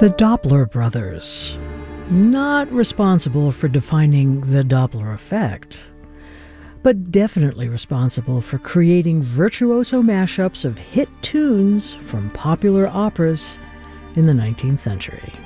The Doppler brothers. Not responsible for defining the Doppler effect, but definitely responsible for creating virtuoso mashups of hit tunes from popular operas in the 19th century.